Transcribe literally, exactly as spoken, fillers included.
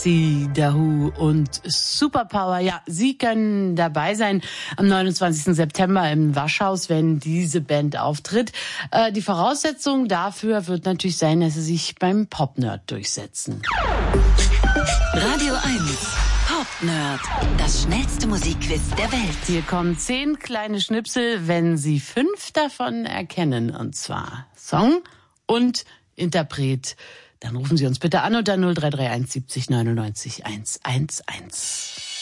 Galaxy, Dahoo und Superpower. Ja, Sie können dabei sein am neunundzwanzigsten September im Waschhaus, wenn diese Band auftritt. Äh, die Voraussetzung dafür wird natürlich sein, dass Sie sich beim Pop-Nerd durchsetzen. Radio eins Pop-Nerd, das schnellste Musikquiz der Welt. Hier kommen zehn kleine Schnipsel, wenn Sie fünf davon erkennen, und zwar Song und Interpret. Dann rufen Sie uns bitte an unter null drei drei eins siebzig neunundneunzig hundertelf.